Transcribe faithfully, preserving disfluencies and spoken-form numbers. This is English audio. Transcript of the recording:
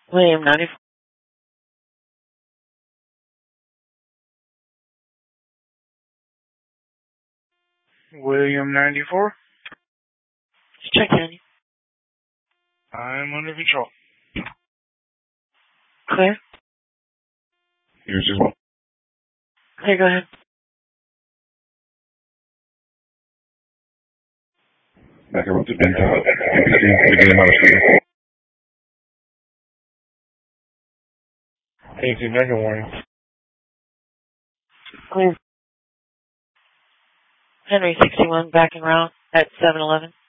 William ninety-four. William ninety-four. Check County. I'm under control. Clear. Here's as well. Clear, go ahead. Back up to Ben. Beginning out of speed. eighteen mega warning. Clear. Henry sixty-one, back and round at seven eleven.